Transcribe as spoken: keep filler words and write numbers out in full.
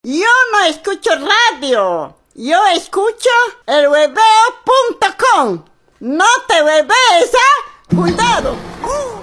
Yo no escucho radio. Yo escucho el hueveo punto com. No te huevees, ¿ah? Cuidado. Uh.